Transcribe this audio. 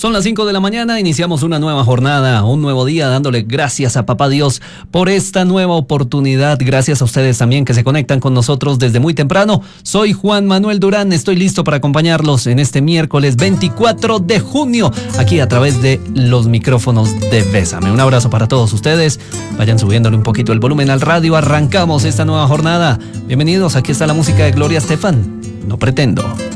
Son las 5 de la mañana, iniciamos una nueva jornada, un nuevo día, dándole gracias a Papá Dios por esta nueva oportunidad. Gracias a ustedes también que se conectan con nosotros desde muy temprano. Soy Juan Manuel Durán, estoy listo para acompañarlos en este miércoles 24 de junio, aquí a través de los micrófonos de Bésame. Un abrazo para todos ustedes, vayan subiéndole un poquito el volumen al radio, arrancamos esta nueva jornada. Bienvenidos, aquí está la música de Gloria Estefan, No Pretendo.